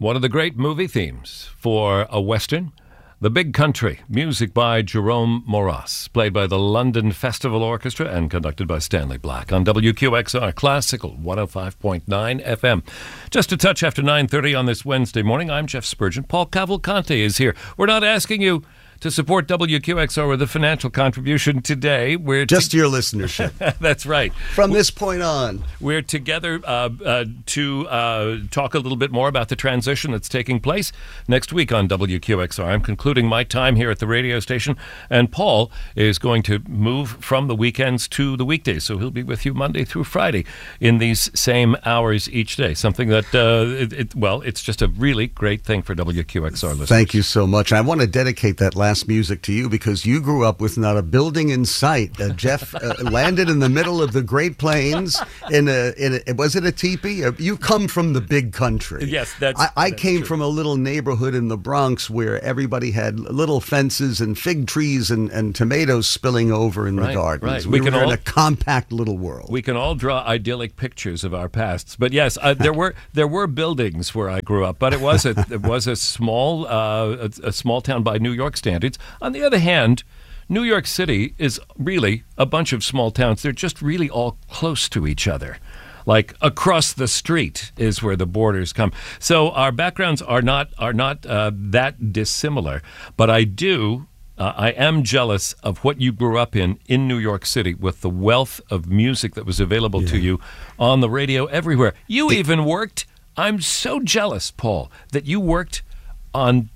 One of the great movie themes for a Western, The Big Country, music by Jerome Moras, played by the London Festival Orchestra and conducted by Stanley Black on WQXR Classical 105.9 FM. Just a touch after 9:30 on this Wednesday morning, I'm Jeff Spurgeon. Paul Cavalcante is here. We're not asking you to support WQXR with a financial contribution today. We're just your listenership. That's right. From this point on, we're together to talk a little bit more about the transition that's taking place next week on WQXR. I'm concluding my time here at the radio station, and Paul is going to move from the weekends to the weekdays, so he'll be with you Monday through Friday in these same hours each day. Something that, it's just a really great thing for WQXR listeners. Thank you so much. I want to dedicate that last music to you because you grew up with not a building in sight. Jeff landed in the middle of the Great Plains was it a teepee? You come from the big country. Yes, I came from a little neighborhood in the Bronx where everybody had little fences and fig trees and tomatoes spilling over in the gardens. Right. We were in a compact little world. We can all draw idyllic pictures of our pasts. But yes, there were buildings where I grew up, but it was a small town by New York standards. On the other hand, New York City is really a bunch of small towns. They're just really all close to each other. Like across the street is where the borders come. So our backgrounds are not that dissimilar. But I am jealous of what you grew up in New York City with the wealth of music that was available to you on the radio everywhere. You even worked. I'm so jealous, Paul, that you worked on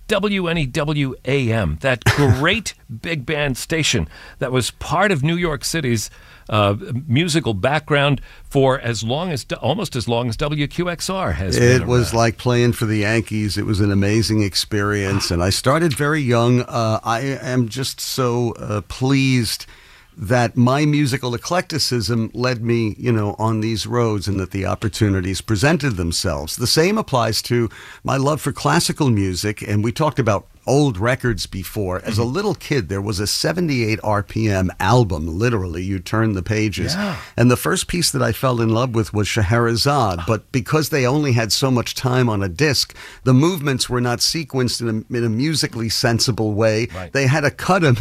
WNEW AM, that great big band station that was part of New York City's musical background for almost as long as WQXR has been. It was like playing for the Yankees. It was an amazing experience, and I started very young. I am just so pleased that my musical eclecticism led me, on these roads and that the opportunities presented themselves. The same applies to my love for classical music, and we talked about old records before. As a little kid, there was a 78 RPM album, literally. You turn the pages. Yeah. And the first piece that I fell in love with was Scheherazade, but because they only had so much time on a disc, the movements were not sequenced in a musically sensible way. Right. They had to cut them.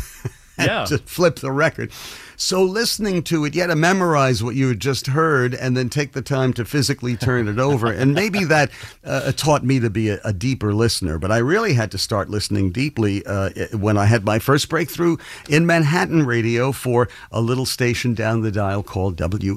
To flip the record. So listening to it, you had to memorize what you had just heard and then take the time to physically turn it over. And maybe that taught me to be a deeper listener. But I really had to start listening deeply when I had my first breakthrough in Manhattan radio for a little station down the dial called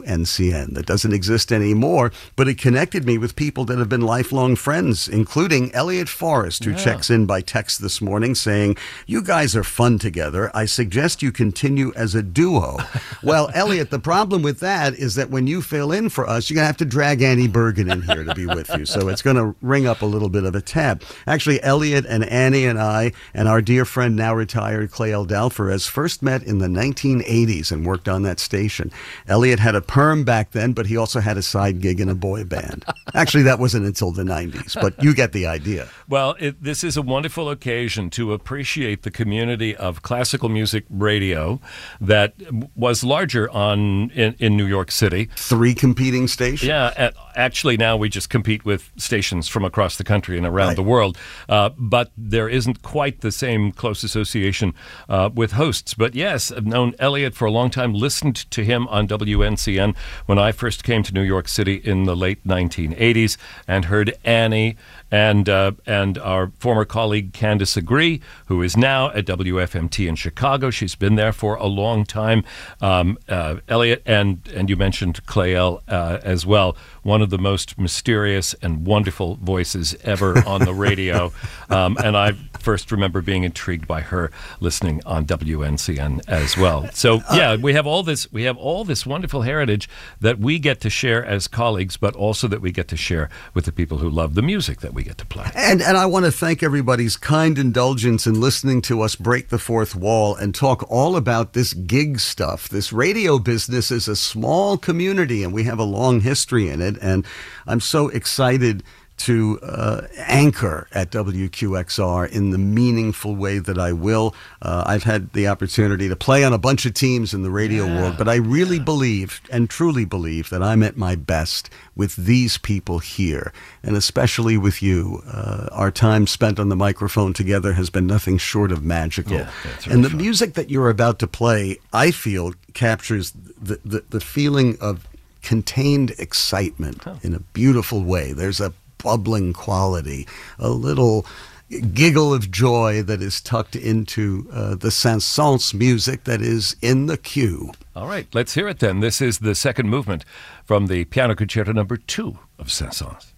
WNCN. That doesn't exist anymore, but it connected me with people that have been lifelong friends, including Elliot Forrest, who checks in by text this morning saying, "You guys are fun together. I suggest you continue as a duo." Well, Elliot, the problem with that is that when you fill in for us, you're going to have to drag Annie Bergen in here to be with you. So it's going to ring up a little bit of a tab. Actually, Elliot and Annie and I and our dear friend, now retired Clay L. Dalferez, first met in the 1980s and worked on that station. Elliot had a perm back then, but he also had a side gig in a boy band. Actually, that wasn't until the 90s, but you get the idea. Well, this is a wonderful occasion to appreciate the community of classical music radio that was larger in New York City. 3 competing stations? Yeah, actually now we just compete with stations from across the country and around the world. But there isn't quite the same close association with hosts. But yes, I've known Elliot for a long time, listened to him on WNCN when I first came to New York City in the late 1980s and heard Annie and our former colleague Candice Agree, who is now at WFMT in Chicago. She's been there for a long time. Elliot, and you mentioned Clay L. As well, one of the most mysterious and wonderful voices ever on the radio. And I first remember being intrigued by her listening on WNCN as well. So we have all this wonderful heritage that we get to share as colleagues, but also that we get to share with the people who love the music that we get to play. And I want to thank everybody's kind indulgence in listening to us break the fourth wall and talk all about this gig stuff. This radio business is a small community, and we have a long history in it. And I'm so excited to anchor at WQXR in the meaningful way that I will. I've had the opportunity to play on a bunch of teams in the radio world, but I really believe and truly believe that I'm at my best with these people here, and especially with you. Our time spent on the microphone together has been nothing short of magical. Yeah, that's really and the fun. music that you're about to play, I feel, captures the feeling of contained excitement in a beautiful way. There's a bubbling quality, a little giggle of joy that is tucked into the Saint-Saëns music that is in the queue. All right, let's hear it then. This is the second movement from the Piano Concerto No. 2 of Saint-Saëns.